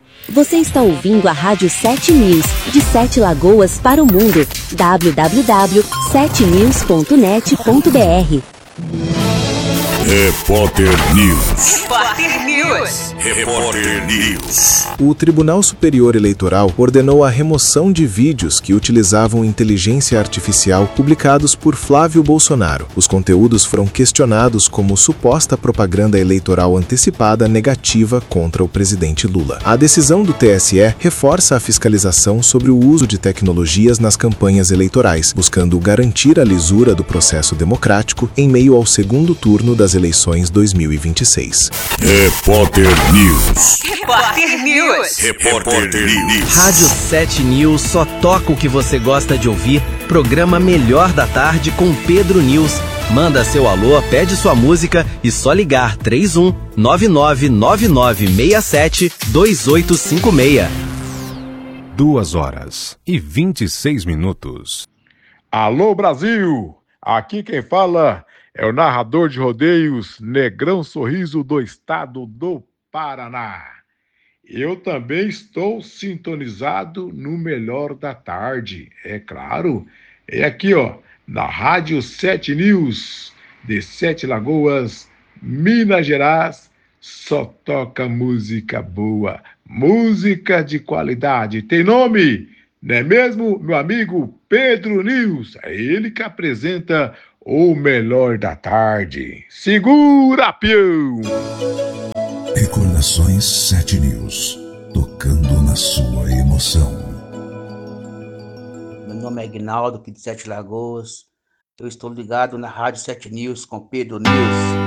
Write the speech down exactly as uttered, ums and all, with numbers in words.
Você está ouvindo a Rádio sete News, de Sete Lagoas para o mundo. w w w ponto sete news ponto net ponto b r. Repórter News. Repórter News. Repórter News. O Tribunal Superior Eleitoral ordenou a remoção de vídeos que utilizavam inteligência artificial publicados por Flávio Bolsonaro. Os conteúdos foram questionados como suposta propaganda eleitoral antecipada negativa contra o presidente Lula. A decisão do T S E reforça a fiscalização sobre o uso de tecnologias nas campanhas eleitorais, buscando garantir a lisura do processo democrático em meio ao segundo turno das eleições dois mil e vinte e seis. Repórter News. Repórter News. Repórter News. Rádio sete News só toca o que você gosta de ouvir. Programa Melhor da Tarde com Pedro News. Manda seu alô, pede sua música e só ligar três um nove nove nove nove seis sete dois oito cinco seis. Duas horas e vinte e seis minutos. Alô, Brasil! Aqui quem fala é o narrador de rodeios Negrão Sorriso do estado do Paraná. Eu também estou sintonizado no Melhor da Tarde, é claro. É aqui, ó, na Rádio sete News, de Sete Lagoas, Minas Gerais, só toca música boa, música de qualidade. Tem nome, não é mesmo, meu amigo Pedro News? É ele que apresenta o Melhor da Tarde. Segura, pião! Recordações sete News, tocando na sua emoção. Meu nome é Aguinaldo, aqui de Sete Lagoas. Eu estou ligado na Rádio sete News com Pedro News.